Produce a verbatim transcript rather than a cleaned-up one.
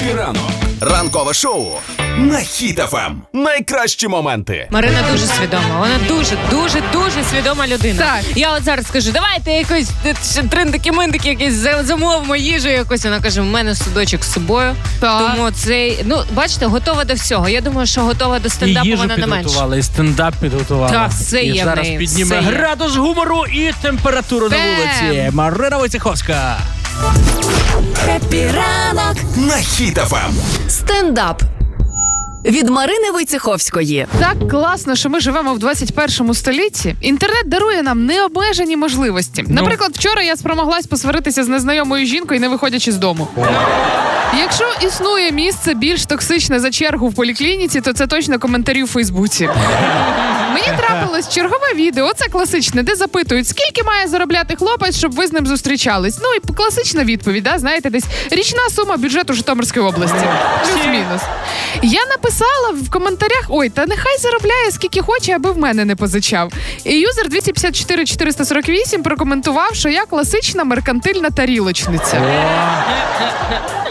Хеппі ранок. Ранкове шоу на Хіт еф ем. Найкращі моменти. Марина дуже свідома. Вона дуже, дуже, дуже свідома людина. Так. Я от зараз скажу, давайте якось трендики-мендики якісь замовимо їжу якось. Вона каже, в мене судочок з собою. Так. Тому цей, ну, бачите, готова до всього. Я думаю, що готова до І стендапу їжу вона не менше. підготувала, і стендап підготувала. Так, все і є в зараз неї, підніме все є. градус гумору і температуру на Бем! вулиці. Марина Войцеховська. Хеппі ранок. На Хіт еф ем. Стендап. Від Марини Войцеховської. Так класно, що ми живемо в двадцять першому столітті. Інтернет дарує нам необмежені можливості. Ну. Наприклад, вчора я спромоглась посваритися з незнайомою жінкою, не виходячи з дому. Якщо існує місце більш токсичне за чергу в поліклініці, то це точно коментарі у Фейсбуці. Мені трапилось чергове відео, це класичне, де запитують, скільки має заробляти хлопець, щоб ви з ним зустрічались. Ну і класична відповідь, да, знаєте, десь річна сума бюджету Житомирської області. Плюс-мінус. Я написала в коментарях, ой, та нехай заробляє скільки хоче, аби в мене не позичав. І юзер двісті п'ятдесят чотири чотириста сорок вісім прокоментував, що я класична меркантильна тарілочниця.